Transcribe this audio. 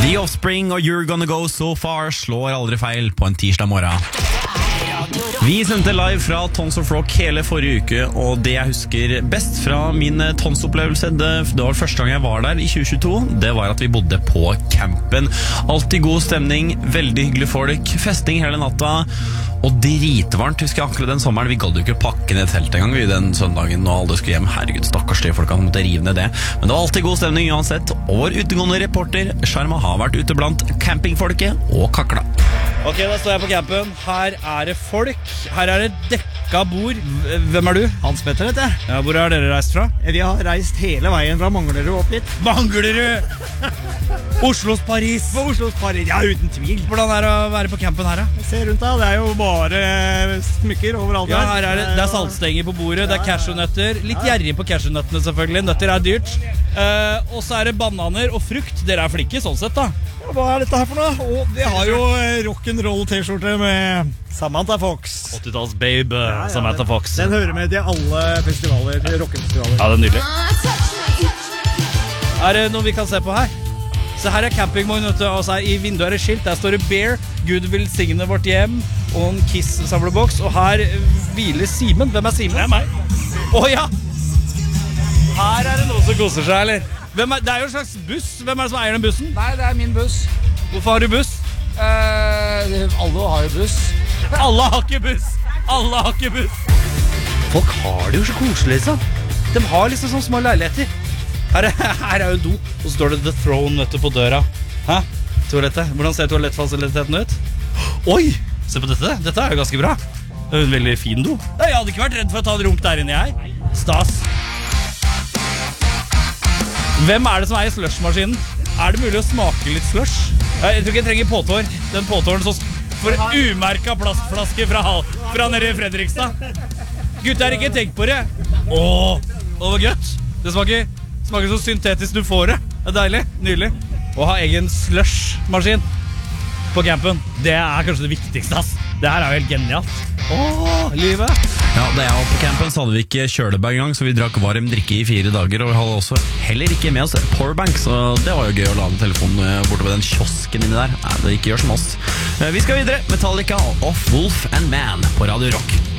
The Offspring og You're Gonna Go So Far slår aldri feil på en tirsdag morgen. Vi sendte live fra Tons of Rock hele forrige uke, og det jeg husker best fra min Tons-opplevelse, det var første gang jeg var der i 2022, det var at vi bodde på campen. Alltid god stemning, veldig hyggelig folk, festing hele natta, og dritvarmt. Husker jeg akkurat den sommeren, vi gadd jo ikke pakke ned telt en gang vi den søndagen, og alle skulle hjem. Herregud, stakkars de folka måtte rive ned det. Men det var alltid god stemning uansett, og vår utegående reporter, Sharma, har vært ute blant campingfolket og kakla. Ok, da står jeg på campen. Her er det folk. Her er det dekka bord. Hvem er du? Hans Petter, vet jeg. Ja, hvor har dere reist fra? Vi har reist hele veien fra Manglerud opp hit. Manglerud! Oslos Paris. På Oslos Paris, ja, uten tvil. Hvordan er det å være på campen her, da? Se rundt deg, det er jo bare smykker overalt Ja, her er det er saltstenger på bordet, det er cashewnøtter. Litt gjerrig på cashewnøttene selvfølgelig, nøtter er dyrt. Og så er det bananer og frukt. Dere er flinke sånn sett da. Hva er dette her for noe? Og vi har jo rock'n'roll t-skjorte med Samantha Fox. 80-talls babe, Samantha Fox. Den hører med til alle festivaler, rockefestivaler. Ja, det er nydelig. Er det noe vi kan se på her? Så her er campingvogn, og så i vinduet er det skilt. Der står det Bear, Gud velsigne vårt hjem, og en Kiss-samleboks. Og her hviler Simen. Hvem er Simen? Det er meg. Åja! Her er det noen som koser seg, eller? Det er jo en slags buss. Hvem er det som eier den bussen? Nei, det er min buss. Hvorfor har du buss? Alle har jo buss. Alle har ikke buss. Alle har ikke buss. Folk har det jo så koselig, liksom. De har liksom sånne små leiligheter. Her er jo do. Og så står det The Throne på døra. Hæ? Toalettet. Hvordan ser toalettfasiliteten ut? Oi! Se på dette. Dette er jo ganske bra. Det er en veldig fin do. Jeg hadde ikke vært redd for å ta et runk der inne, jeg. Stas. Hvem er det som eier slushmaskinen? Er det mulig å smake litt slush? Jeg tror ikke jeg trenger påtår. Den påtåren som for en umerket plastflaske fra nede i Fredrikstad. Gutter, ikke tenk på det. Åh, det var gøtt. Det smaker så syntetisk du får det. Det er deilig, nydelig. Å ha egen slushmaskin på campen, det er kanskje det viktigste, ass. Det her er jo helt genialt. Åh, livet. Ja, da jeg var på campen så hadde vi ikke kjølebag engang, så vi drakk varm drikke i 4 dager, og vi hadde også heller ikke med oss powerbank, så det var jo gøy å lade telefonen borte ved den kiosken inni der. Nei, det ikke gjør som oss. Vi skal videre. Metallica og Wolf and Man på Radio Rock.